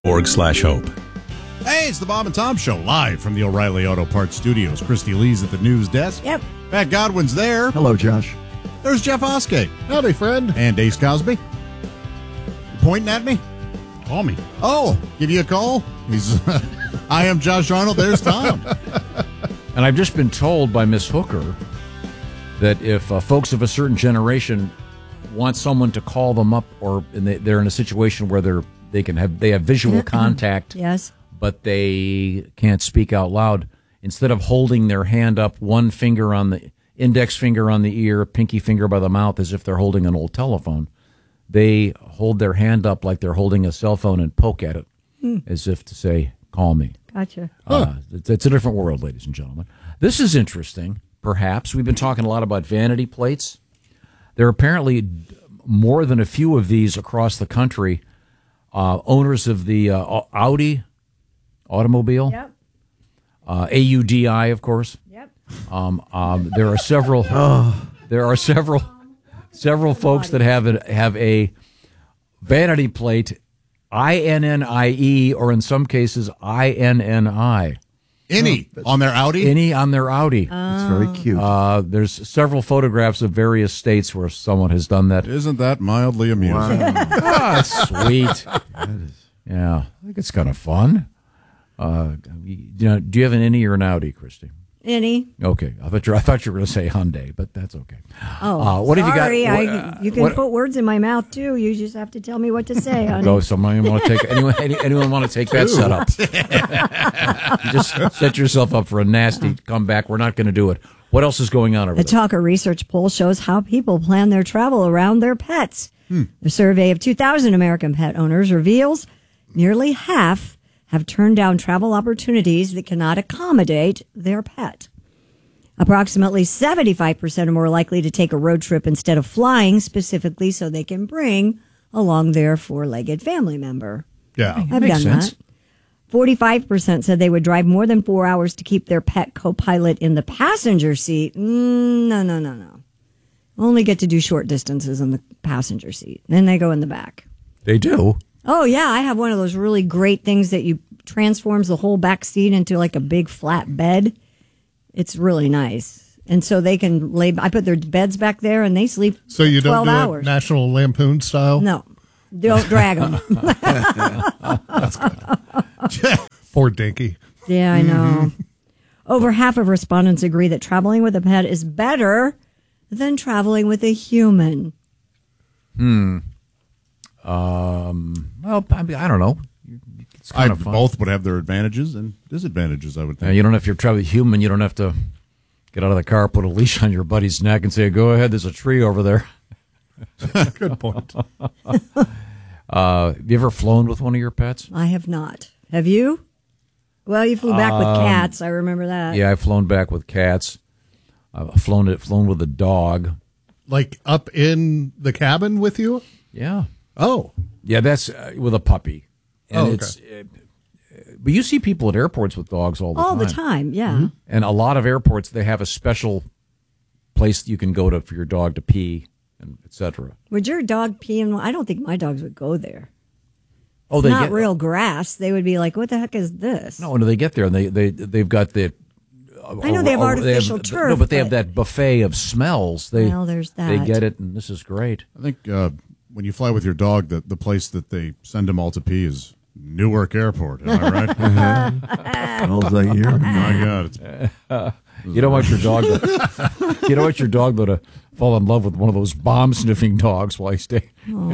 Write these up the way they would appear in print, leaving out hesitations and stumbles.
O'Reilly.org/hope. Hey, it's the Bob and Tom Show, live from the O'Reilly Auto Parts Studios. Christy Lee's at the news desk. Yep. Pat Godwin's there. Hello, Josh. There's Jeff Oskey. Howdy, friend. And Ace Cosby. You pointing at me? Call me. Oh, give you a call? He's. I am Josh Arnold. There's Tom. And I've just been told by Miss Hooker that if folks of a certain generation want someone to call them up, or they're in a situation where they have visual contact, yes, but they can't speak out loud, instead of holding their hand up, one finger on the index finger on the ear, pinky finger by the mouth, as if they're holding an old telephone, they hold their hand up like they're holding a cell phone and poke at it, as if to say, "Call me." Gotcha. It's a different world, ladies and gentlemen. This is interesting, perhaps. We've been talking a lot about vanity plates. There are apparently more than a few of these across the country. Owners of the Audi automobile, Yep. AUDI, of course. Yep. There are several. There are several folks that have a vanity plate, INNIE, or in some cases INNI. Any on their Audi? Any on their Audi. It's very cute. There's several photographs of various states where someone has done that. Isn't that mildly amusing? It's sweet. Yeah, I think it's kind of fun. Do you have an Innie or an Audi, Christy? Any? Okay, I thought you were going to say Hyundai, but that's okay. Oh, what sorry. have you got? You can put words in my mouth too. You just have to tell me what to say, honey. Go. Somebody want to take anyone want to take that setup? You just set yourself up for a nasty comeback. We're not going to do it. What else is going on over The there? Talker research poll shows how people plan their travel around their pets. The survey of 2,000 American pet owners reveals nearly half have turned down travel opportunities that cannot accommodate their pet. Approximately 75% are more likely to take a road trip instead of flying, specifically so they can bring along their four-legged family member. Yeah. I've Makes done sense. that. 45% said they would drive more than 4 hours to keep their pet co-pilot in the passenger seat. No. Only get to do short distances in the passenger seat. Then they go in the back. They do. Oh, yeah. I have one of those really great things that you transforms the whole back seat into like a big flat bed. It's really nice. And so they can I put their beds back there and they sleep So you 12 don't do hours. it National Lampoon style? No. Don't drag them. Poor Dinky. Yeah, I know. Over half of respondents agree that traveling with a pet is better than traveling with a human. Well, I don't know. It's kind of fun. Both would have their advantages and disadvantages, I would think. You don't have to travel with a human. You don't have to get out of the car, put a leash on your buddy's neck, and say, "Go ahead. There's a tree over there." Good point. Have you ever flown with one of your pets? I have not. Have you? Well, you flew back with cats. I remember that. Yeah, I've flown back with cats. I've flown with a dog. Like up in the cabin with you? Yeah. Oh. Yeah, that's with a puppy. And okay. it's but you see people at airports with dogs all the time. All the time, yeah. And a lot of airports, they have a special place you can go to for your dog to pee, and et cetera. Would your dog pee in? I don't think my dogs would go there. Oh, It's not real grass. They would be like, "What the heck is this?" No, when they get there, and they've got the. I know they have artificial turf. No, but they have that buffet of smells. Well, there's that. They get it, and this is great. I think when you fly with your dog, the place that they send them all to pee is Newark Airport. Am I right? Smells like urine. My God. You don't want your dog. You don't want your dog though to fall in love with one of those bomb sniffing dogs while you stay.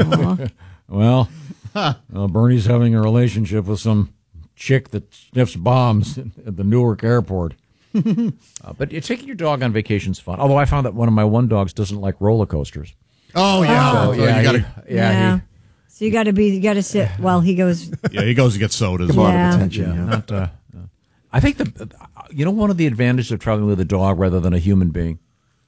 Well, Bernie's having a relationship with some chick that sniffs bombs at the Newark Airport. But taking your dog on vacation is fun. Although I found that one of my dogs doesn't like roller coasters. Oh, yeah. So, So you gotta, Yeah. So you got to sit while he goes. yeah, he goes to get sodas. A lot Yeah. of attention. Not. I think one of the advantages of traveling with a dog rather than a human being.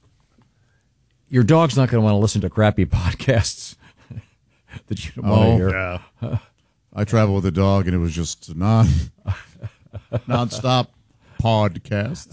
Your dog's not going to want to listen to crappy podcasts that you don't want to hear. Yeah. I travel with a dog, and it was just nonstop podcast.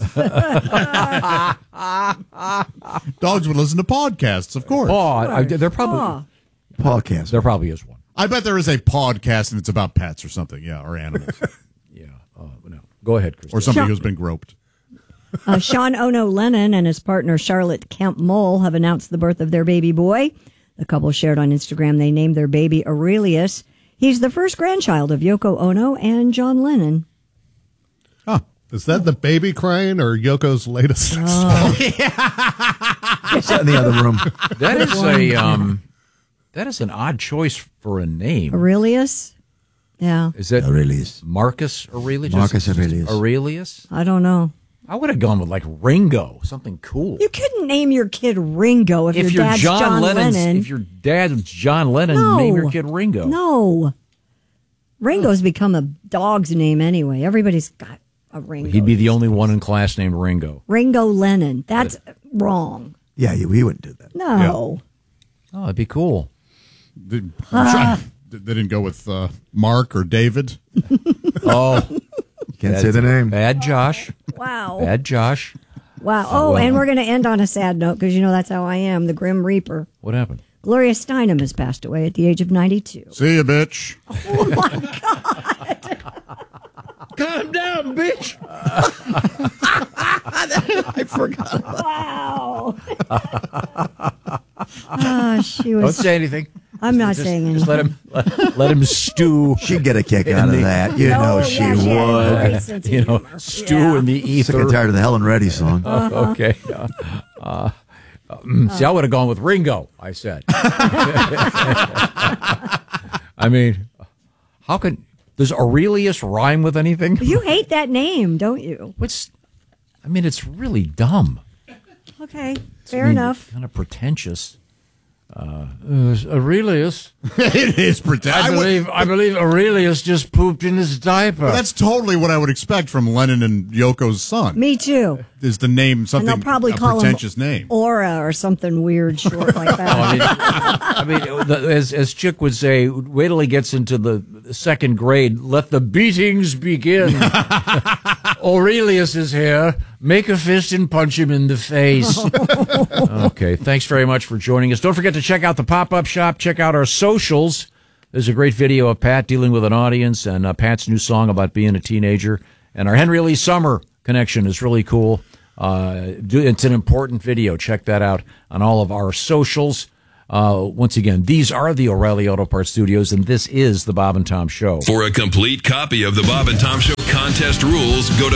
Dogs would listen to podcasts, of course. There probably Podcast. there probably is one. I bet there is a podcast and it's about pets or something. Yeah, or animals. Yeah. No. Go ahead, Chris. Or somebody who's been groped. Sean Ono Lennon and his partner Charlotte Kemp Mole have announced the birth of their baby boy. The couple shared on Instagram they named their baby Aurelius. He's the first grandchild of Yoko Ono and John Lennon. Huh. Is that the baby crying or Yoko's latest song? Sat in the other room. That is an odd choice for a name. Aurelius? Yeah. Is that Aurelius. Marcus Aurelius? Marcus Aurelius. Aurelius? I don't know. I would have gone with like Ringo, something cool. You couldn't name your kid Ringo if your you're dad's John Lennon. If your dad's John Lennon, No. name your kid Ringo. No. Ringo's become a dog's name anyway. Everybody's got a Ringo. He'd be the only one in class named Ringo. Ringo Lennon. That's wrong. Yeah, we wouldn't do that. No. Oh, it'd be cool. They didn't go with Mark or David. Oh, Can't say the name. bad Josh. Wow. Bad Josh. Wow. Oh, and we're going to end on a sad note because you know that's how I am, the Grim Reaper. What happened? Gloria Steinem has passed away at the age of 92. See ya, bitch. Oh, my God. Calm down, bitch. I forgot. Wow. She Don't was. say anything. I'm not saying anything. Just let him stew. She'd get a kick out of that. You know she yeah, she had would. great sense of humor. Stew in the Sick and ether. tired of the Helen Reddy song. Okay. See, I would have gone with Ringo, I said. I mean, how could... Does Aurelius rhyme with anything? You hate that name, don't you? It's really dumb. Okay, fair enough. Kind of pretentious. Aurelius. It is pretend. I believe Aurelius just pooped in his diaper. That's totally what I would expect from Lennon and Yoko's son. Me too. Is the name And something they'll probably a call pretentious him name? Aura or something weird short like that. As Chick would say, wait till he gets into the second grade. Let the beatings begin. Aurelius is here. Make a fist and punch him in the face. Okay, thanks very much for joining us. Don't forget to check out the pop-up shop. Check out our socials. There's a great video of Pat dealing with an audience and Pat's new song about being a teenager. And our Henry Lee Summer connection is really cool. It's an important video. Check that out on all of our socials. Once again, these are the O'Reilly Auto Parts Studios, and this is the Bob and Tom Show. For a complete copy of the Bob and Tom Show contest rules, go to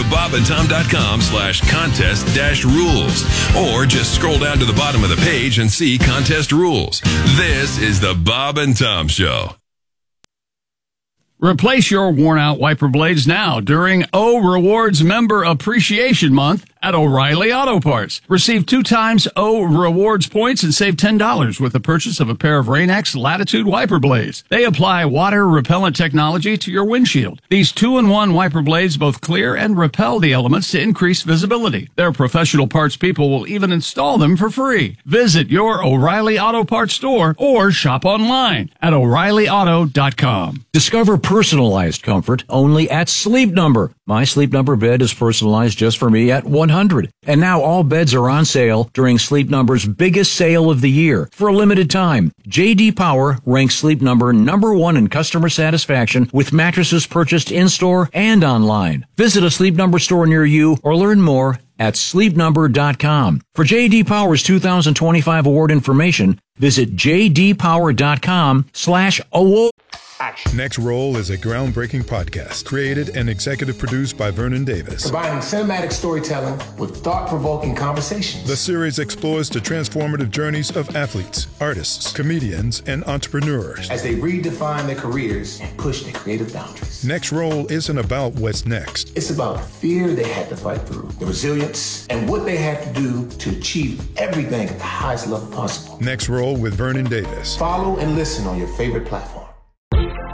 bobandtom.com/contest-rules. Or just scroll down to the bottom of the page and see contest rules. This is the Bob and Tom Show. Replace your worn-out wiper blades now during O Rewards Member Appreciation Month at O'Reilly Auto Parts. Receive 2 times O Rewards points and save $10 with the purchase of a pair of Rain-X Latitude wiper blades. They apply water-repellent technology to your windshield. These 2-in-1 wiper blades both clear and repel the elements to increase visibility. Their professional parts people will even install them for free. Visit your O'Reilly Auto Parts store or shop online at O'ReillyAuto.com. Discover personalized comfort only at Sleep Number. My Sleep Number bed is personalized just for me at $100. And now all beds are on sale during Sleep Number's biggest sale of the year. For a limited time, J.D. Power ranks Sleep Number #1 in customer satisfaction with mattresses purchased in-store and online. Visit a Sleep Number store near you or learn more at sleepnumber.com. For J.D. Power's 2025 award information, visit jdpower.com/award. Next Roll is a groundbreaking podcast created and executive produced by Vernon Davis. Combining cinematic storytelling with thought-provoking conversations. The series explores the transformative journeys of athletes, artists, comedians, and entrepreneurs as they redefine their careers and push their creative boundaries. Next Roll isn't about what's next. It's about the fear they had to fight through, the resilience, and what they had to do to achieve everything at the highest level possible. Next Roll with Vernon Davis. Follow and listen on your favorite platform.